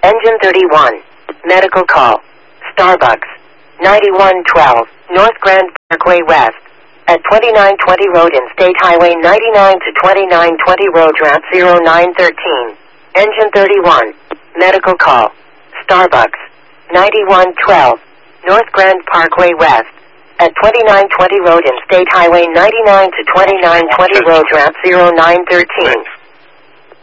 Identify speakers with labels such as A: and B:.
A: Engine 31. Medical call. Starbucks. 9112. North Grand Parkway West. At 2920 Road and State Highway 99 to 2920 Road Ramp 0913. Engine 31. Medical call. Starbucks. 9112. North Grand Parkway West. At 2920 Road and State Highway 99 to 2920 Road Ramp 0913.